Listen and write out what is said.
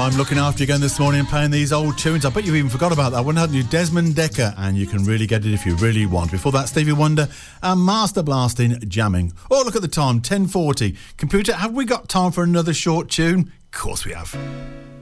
I'm looking after you again this morning and playing these old tunes. I bet you even forgot about that one, hadn't you? Desmond Dekker, and You Can Really Get It If You Really Want. Before that, Stevie Wonder and Master Blasting, Jamming. Oh, look at the time, 10:40. Computer, have we got time for another short tune? Of course we have.